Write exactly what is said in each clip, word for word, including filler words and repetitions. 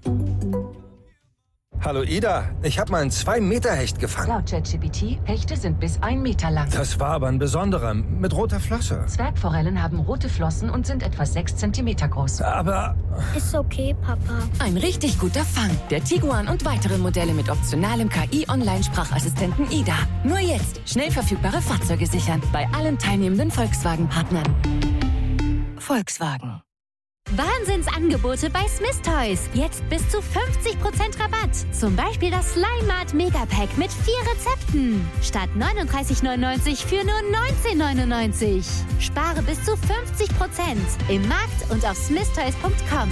Hallo Ida, ich habe mal einen zwei Meter Hecht gefangen. Laut ChatGPT, Hechte sind bis ein Meter lang. Das war aber ein besonderer, mit roter Flosse. Zwergforellen haben rote Flossen und sind etwa sechs Zentimeter groß. Aber... Ist okay, Papa. Ein richtig guter Fang. Der Tiguan und weitere Modelle mit optionalem K I-Online-Sprachassistenten Ida. Nur jetzt schnell verfügbare Fahrzeuge sichern. Bei allen teilnehmenden Volkswagen-Partnern. Volkswagen. Wahnsinnsangebote bei Smith Toys. Jetzt bis zu fünfzig Prozent Rabatt. Zum Beispiel das Slime Mart Megapack mit vier Rezepten. Statt neununddreißig neunundneunzig für nur neunzehn neunundneunzig. Spare bis zu fünfzig Prozent im Markt und auf smith toys punkt com.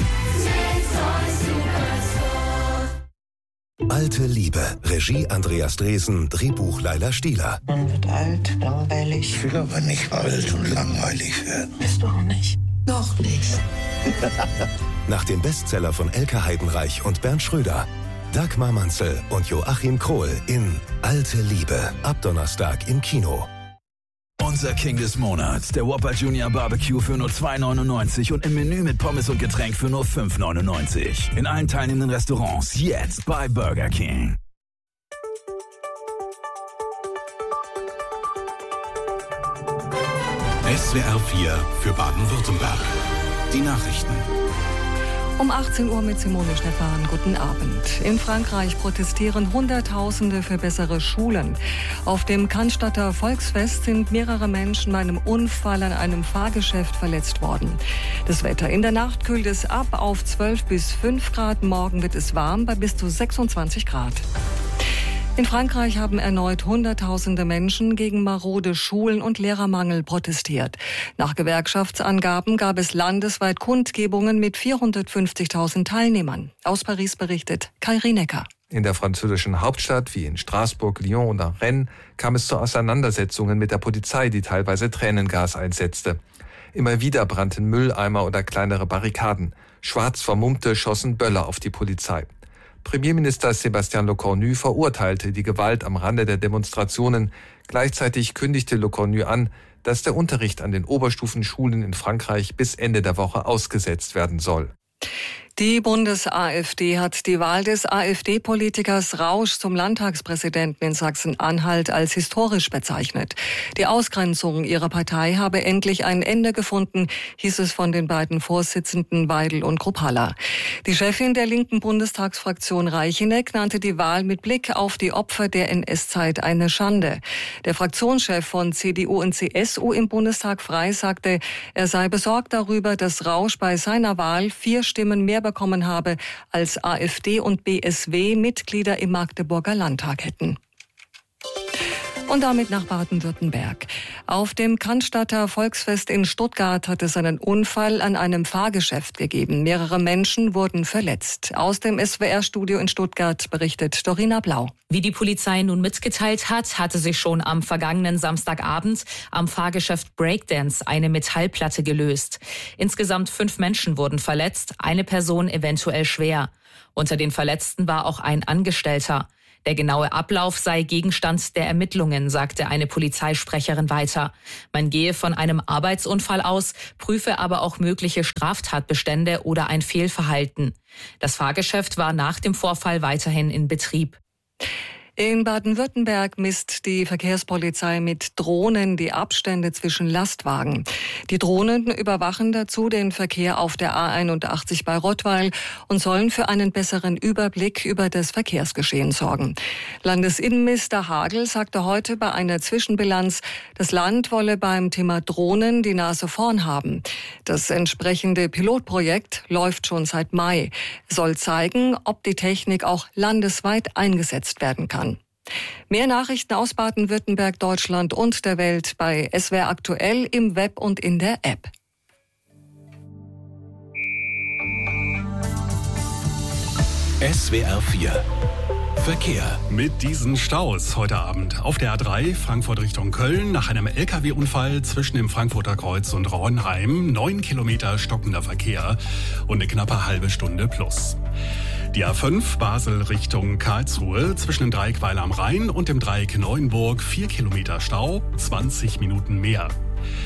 Alte Liebe. Regie Andreas Dresen. Drehbuch Laila Stieler. Man wird alt, langweilig. Ich will aber nicht alt und langweilig werden. Bist du auch nicht. Noch nicht. Nach dem Bestseller von Elke Heidenreich und Bernd Schröder. Dagmar Manzel und Joachim Krohl in Alte Liebe. Ab Donnerstag im Kino. Unser King des Monats, der Whopper Junior Barbecue für nur zwei neunundneunzig und im Menü mit Pommes und Getränk für nur fünf neunundneunzig. In allen teilnehmenden Restaurants jetzt bei Burger King. S W R vier für Baden-Württemberg. Die Nachrichten. Um achtzehn Uhr mit Simone Stephan. Guten Abend. In Frankreich protestieren Hunderttausende für bessere Schulen. Auf dem Cannstatter Volksfest sind mehrere Menschen bei einem Unfall an einem Fahrgeschäft verletzt worden. Das Wetter. In der Nacht kühlt es ab auf zwölf bis fünf Grad. Morgen wird es warm bei bis zu sechsundzwanzig Grad. In Frankreich haben erneut Hunderttausende Menschen gegen marode Schulen und Lehrermangel protestiert. Nach Gewerkschaftsangaben gab es landesweit Kundgebungen mit vierhundertfünfzigtausend Teilnehmern. Aus Paris berichtet Kai Rinecker. In der französischen Hauptstadt wie in Straßburg, Lyon oder Rennes kam es zu Auseinandersetzungen mit der Polizei, die teilweise Tränengas einsetzte. Immer wieder brannten Mülleimer oder kleinere Barrikaden. Schwarz Vermummte schossen Böller auf die Polizei. Premierminister Sébastien Lecornu verurteilte die Gewalt am Rande der Demonstrationen. Gleichzeitig kündigte Lecornu an, dass der Unterricht an den Oberstufenschulen in Frankreich bis Ende der Woche ausgesetzt werden soll. Die Bundes-AfD hat die Wahl des AfD-Politikers Rausch zum Landtagspräsidenten in Sachsen-Anhalt als historisch bezeichnet. Die Ausgrenzung ihrer Partei habe endlich ein Ende gefunden, hieß es von den beiden Vorsitzenden Weidel und Kruppalla. Die Chefin der linken Bundestagsfraktion Reicheneck nannte die Wahl mit Blick auf die Opfer der N S-Zeit eine Schande. Der Fraktionschef von C D U und C S U im Bundestag Frei sagte, er sei besorgt darüber, dass Rausch bei seiner Wahl vier Stimmen mehr bekommen habe, als AfD und B S W-Mitglieder im Magdeburger Landtag hätten. Und damit nach Baden-Württemberg. Auf dem Cannstatter Volksfest in Stuttgart hat es einen Unfall an einem Fahrgeschäft gegeben. Mehrere Menschen wurden verletzt. Aus dem S W R-Studio in Stuttgart berichtet Dorina Blau. Wie die Polizei nun mitgeteilt hat, hatte sich schon am vergangenen Samstagabend am Fahrgeschäft Breakdance eine Metallplatte gelöst. Insgesamt fünf Menschen wurden verletzt, eine Person eventuell schwer. Unter den Verletzten war auch ein Angestellter. Der genaue Ablauf sei Gegenstand der Ermittlungen, sagte eine Polizeisprecherin weiter. Man gehe von einem Arbeitsunfall aus, prüfe aber auch mögliche Straftatbestände oder ein Fehlverhalten. Das Fahrgeschäft war nach dem Vorfall weiterhin in Betrieb. In Baden-Württemberg misst die Verkehrspolizei mit Drohnen die Abstände zwischen Lastwagen. Die Drohnen überwachen dazu den Verkehr auf der A einundachtzig bei Rottweil und sollen für einen besseren Überblick über das Verkehrsgeschehen sorgen. Landesinnenminister Hagel sagte heute bei einer Zwischenbilanz, das Land wolle beim Thema Drohnen die Nase vorn haben. Das entsprechende Pilotprojekt läuft schon seit Mai. Es soll zeigen, ob die Technik auch landesweit eingesetzt werden kann. Mehr Nachrichten aus Baden-Württemberg, Deutschland und der Welt bei S W R aktuell im Web und in der App. S W R vier Verkehr. Mit diesen Staus heute Abend auf der A drei Frankfurt Richtung Köln nach einem L K W-Unfall zwischen dem Frankfurter Kreuz und Ronheim. Neun Kilometer stockender Verkehr und eine knappe halbe Stunde plus. Die A fünf Basel Richtung Karlsruhe zwischen dem Dreieck Weiler am Rhein und dem Dreieck Neuenburg. Vier Kilometer Stau, zwanzig Minuten mehr.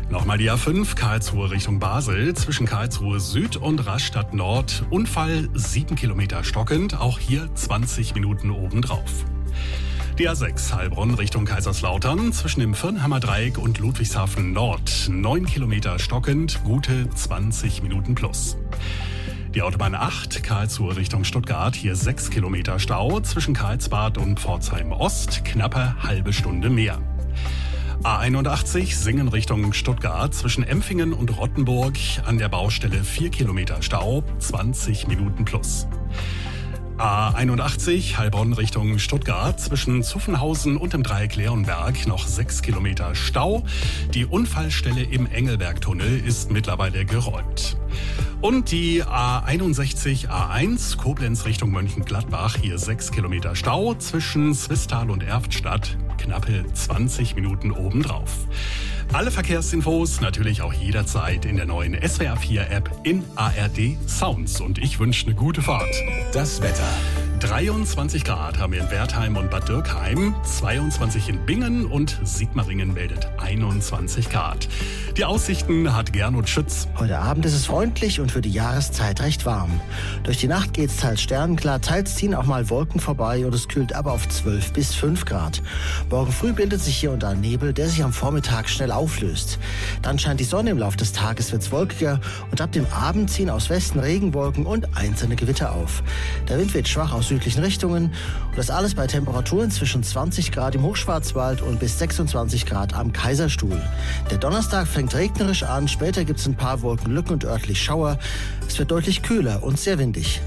Nochmal die A fünf, Karlsruhe Richtung Basel, zwischen Karlsruhe Süd und Rastatt Nord. Unfall, sieben Kilometer stockend, auch hier zwanzig Minuten obendrauf. Die A sechs, Heilbronn Richtung Kaiserslautern, zwischen dem Firnhammer Dreieck und Ludwigshafen Nord. neun Kilometer stockend, gute zwanzig Minuten plus. Die Autobahn acht, Karlsruhe Richtung Stuttgart, hier sechs Kilometer Stau, zwischen Karlsbad und Pforzheim Ost, knappe halbe Stunde mehr. A einundachtzig, Singen Richtung Stuttgart, zwischen Empfingen und Rottenburg, an der Baustelle vier Kilometer Stau, zwanzig Minuten plus. A einundachtzig, Heilbronn Richtung Stuttgart, zwischen Zuffenhausen und dem Dreieck Leonberg noch sechs Kilometer Stau. Die Unfallstelle im Engelbergtunnel ist mittlerweile geräumt. Und die A einundsechzig A eins, Koblenz Richtung Mönchengladbach, hier sechs Kilometer Stau, zwischen Swisttal und Erftstadt, knappe zwanzig Minuten obendrauf. Alle Verkehrsinfos natürlich auch jederzeit in der neuen S W R vier App in A R D Sounds. Und ich wünsche eine gute Fahrt. Das Wetter. dreiundzwanzig Grad haben wir in Wertheim und Bad Dürkheim, zweiundzwanzig in Bingen und Sigmaringen meldet einundzwanzig Grad. Die Aussichten hat Gernot Schütz. Heute Abend ist es freundlich und für die Jahreszeit recht warm. Durch die Nacht geht's teils sternenklar, teils ziehen auch mal Wolken vorbei und es kühlt ab auf zwölf bis fünf Grad. Morgen früh bildet sich hier und da Nebel, der sich am Vormittag schnell auflöst. Dann scheint die Sonne im Laufe des Tages, wird's wolkiger und ab dem Abend ziehen aus Westen Regenwolken und einzelne Gewitter auf. Der Wind wird schwach aus südlichen Richtungen und das alles bei Temperaturen zwischen zwanzig Grad im Hochschwarzwald und bis sechsundzwanzig Grad am Kaiserstuhl. Der Donnerstag fängt regnerisch an, später gibt es ein paar Wolkenlücken und örtlich Schauer. Es wird deutlich kühler und sehr windig.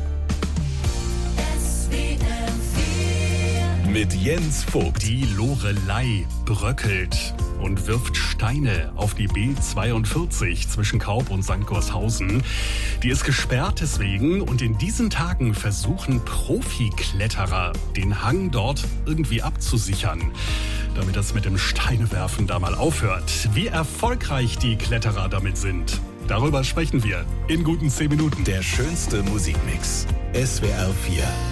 Mit Jens Vogt. Die Lorelei bröckelt und wirft Steine auf die B zweiundvierzig zwischen Kaub und Sankt Gorshausen. Die ist gesperrt deswegen und in diesen Tagen versuchen Profikletterer, den Hang dort irgendwie abzusichern, damit das mit dem Steinewerfen da mal aufhört. Wie erfolgreich die Kletterer damit sind, darüber sprechen wir in guten zehn Minuten. Der schönste Musikmix. S W R vier.